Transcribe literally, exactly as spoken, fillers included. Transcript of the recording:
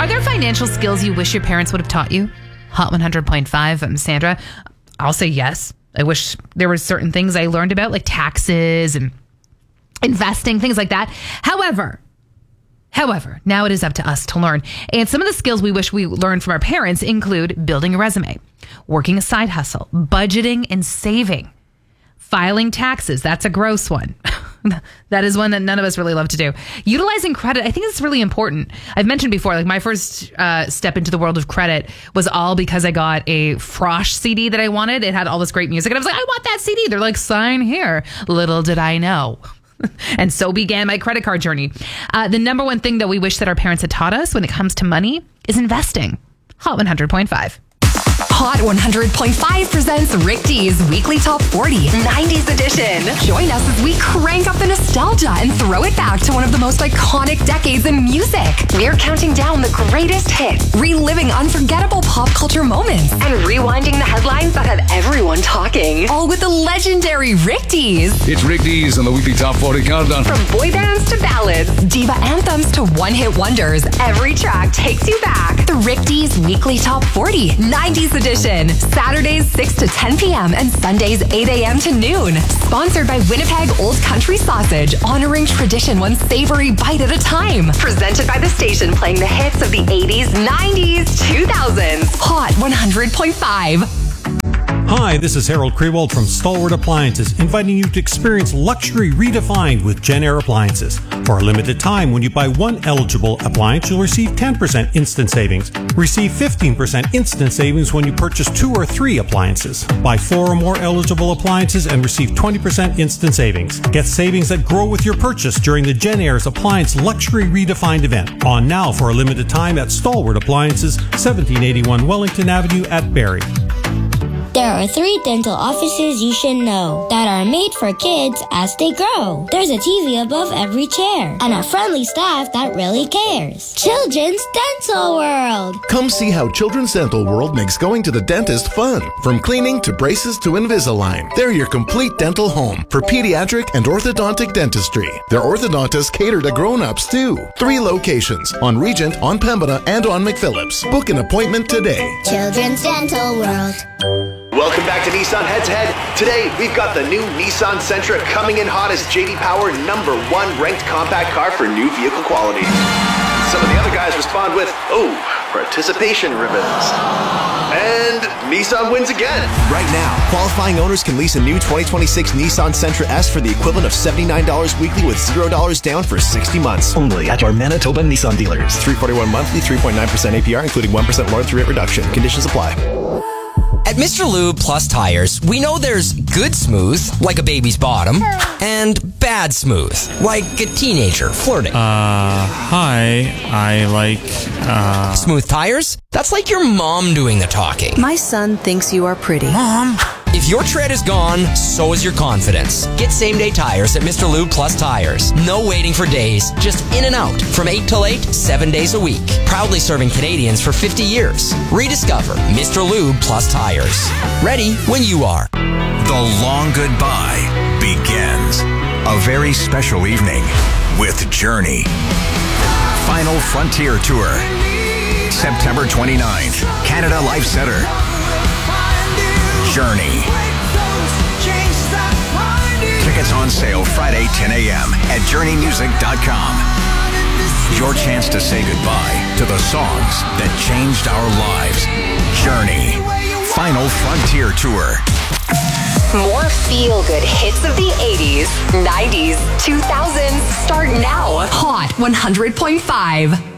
Are there financial skills you wish your parents would have taught you? Hot one hundred point five, I'm Sandra. I'll say yes. I wish there were certain things I learned about, like taxes and investing, things like that. However, however, now it is up to us to learn. And some of the skills we wish we learned from our parents include building a resume, working a side hustle, budgeting and saving, filing taxes. That's a gross one. That is one that none of us really love to do. Utilizing credit, I think it's really important. I've mentioned before, like my first uh, step into the world of credit was all because I got a Frosh C D that I wanted. It had all this great music. And I was like, I want that C D. They're like, sign here. Little did I know. And so began my credit card journey. Uh, the number one thing that we wish that our parents had taught us when it comes to money is investing. Hot one hundred point five. Hot one hundred point five presents Rick D's Weekly Top forty nineties edition. Join us as we crank up the nostalgia and throw it back to one of the most iconic decades in music. We're counting down the greatest hits, reliving unforgettable pop culture moments, and rewinding the headlines that had everyone talking. All with the legendary Rick D's. It's Rick D's on the Weekly Top forty Countdown. From boy bands to ballads, diva anthems to one-hit wonders, every track takes you back. The Rick D's Weekly Top forty nineties edition. Saturdays six to ten p.m. and Sundays eight a.m. to noon. Sponsored by Winnipeg Old Country Sausage, honoring tradition one savory bite at a time. Presented by the station playing the hits of the eighties, nineties, two thousands. Hot one hundred point five. Hi, this is Harold Krewald from Stalwart Appliances, inviting you to experience luxury redefined with Genair Appliances. For a limited time, when you buy one eligible appliance, you'll receive ten percent instant savings. Receive fifteen percent instant savings when you purchase two or three appliances. Buy four or more eligible appliances and receive twenty percent instant savings. Get savings that grow with your purchase during the Genair's Appliance Luxury Redefined event. On now for a limited time at Stalwart Appliances, seventeen eighty-one Wellington Avenue at Barrie. There are three dental offices you should know that are made for kids as they grow. There's a T V above every chair and a friendly staff that really cares. Children's Dental World. Come see how Children's Dental World makes going to the dentist fun. From cleaning to braces to Invisalign, they're your complete dental home for pediatric and orthodontic dentistry. Their orthodontists cater to grown-ups too. Three locations on Regent, on Pembina, and on McPhillips. Book an appointment today. Children's Dental World. Welcome back to Nissan Head to Head. Today, we've got the new Nissan Sentra coming in hot as J D Power number one ranked compact car for new vehicle quality. Some of the other guys respond with, oh, participation ribbons. And Nissan wins again. Right now, qualifying owners can lease a new twenty twenty-six Nissan Sentra S for the equivalent of seventy-nine dollars weekly with zero dollars down for sixty months. Only at your Manitoba Nissan dealers. three forty-one monthly, three point nine percent A P R, including one percent loyalty rate reduction. Conditions apply. At Mister Lube Plus Tires, we know there's good smooth, like a baby's bottom, and bad smooth, like a teenager flirting. Uh, hi, I like, uh... Smooth tires? That's like your mom doing the talking. My son thinks you are pretty. Mom! If your tread is gone, so is your confidence. Get same-day tires at Mister Lube Plus Tires. No waiting for days, just in and out. From eight till eight, seven days a week. Proudly serving Canadians for fifty years. Rediscover Mister Lube Plus Tires. Ready when you are. The long goodbye begins. A very special evening with Journey. Final Frontier Tour. September twenty-ninth, Canada Life Centre. Journey. Tickets on sale Friday, ten a.m. at journey music dot com. Your chance to say goodbye to the songs that changed our lives. Journey. Final Frontier Tour. More feel-good hits of the eighties, nineties, two thousands start now. Hot one hundred point five.